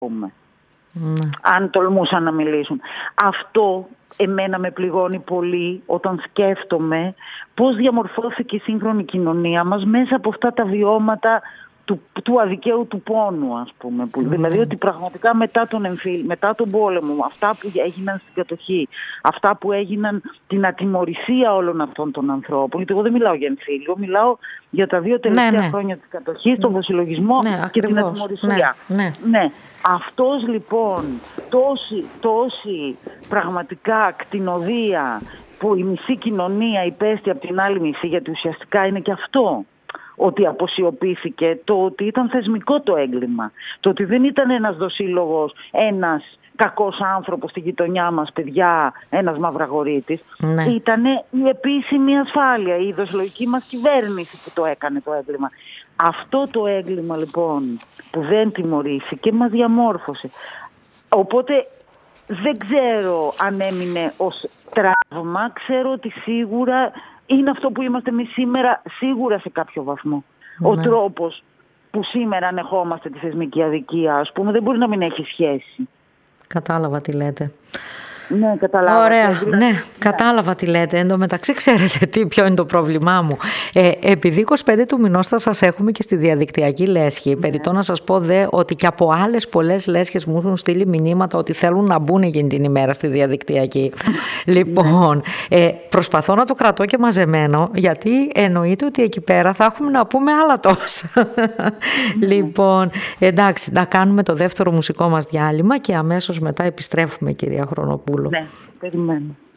αν τολμούσαν να μιλήσουν. Αυτό εμένα με πληγώνει πολύ όταν σκέφτομαι πώς διαμορφώθηκε η σύγχρονη κοινωνία μας μέσα από αυτά τα βιώματα του αδικαίου του πόνου, ας πούμε. Δηλαδή ότι πραγματικά μετά τον πόλεμο, αυτά που έγιναν στην κατοχή, αυτά που έγιναν, την ατιμωρησία όλων αυτών των ανθρώπων, γιατί εγώ δεν μιλάω για εμφύλιο, μιλάω για τα 2 τελευταία χρόνια της κατοχής, τον βασιλογισμό και την ατιμωρησία. Ναι. Αυτός λοιπόν, τόση πραγματικά κτηνοδία που η μισή κοινωνία υπέστη από την άλλη μισή, γιατί ουσιαστικά είναι και αυτό, ότι αποσιωπήθηκε, το ότι ήταν θεσμικό το έγκλημα, το ότι δεν ήταν ένας δοσύλλογος, ένας κακός άνθρωπος στη γειτονιά μας, παιδιά, ένας μαυραγορείτης. Ήταν η επίσημη ασφάλεια, η δοσυλλογική μας κυβέρνηση που το έκανε το έγκλημα. Αυτό το έγκλημα λοιπόν που δεν τιμωρήθηκε μας διαμόρφωσε. Οπότε δεν ξέρω αν έμεινε ως τραύμα, ξέρω ότι σίγουρα είναι αυτό που είμαστε εμείς σήμερα, σίγουρα σε κάποιο βαθμό. Ο τρόπος που σήμερα ανεχόμαστε τη θεσμική αδικία, ας πούμε, δεν μπορεί να μην έχει σχέση. Κατάλαβα τι λέτε. Ναι, κατάλαβα. Ωραία, κατάλαβα τι λέτε. Εν τω μεταξύ, ξέρετε ποιο είναι το πρόβλημά μου. Επειδή 25 του μηνός θα σας έχουμε και στη διαδικτυακή λέσχη, περιττώ να σας πω ότι και από άλλες πολλές λέσχες μου έχουν στείλει μηνύματα ότι θέλουν να μπουν εκείνη την ημέρα στη διαδικτυακή. Λοιπόν, προσπαθώ να το κρατώ και μαζεμένο, γιατί εννοείται ότι εκεί πέρα θα έχουμε να πούμε άλλα τόσα. Λοιπόν, εντάξει, να κάνουμε το δεύτερο μουσικό μας διάλειμμα και αμέσως μετά επιστρέφουμε, κυρία Χρονοπούλου. Ναι, περιμένω.